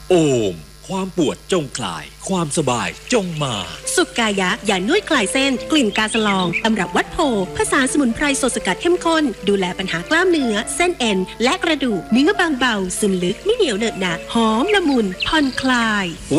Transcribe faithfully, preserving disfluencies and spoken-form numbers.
โอมความปวดจงคลายความสบายจงมาสุขกายะยานวดคลายเส้นกลิ่นกาสลองตำรับวัดโพผสานสมุนไพรสดสกัดเข้มข้นดูแลปัญหากล้ามเนื้อเส้นเอ็นและกระดูกเนื้อบางเบาซึมลึกไม่เหนียวเหนอะหนะหอมละมุนผ่อนคลาย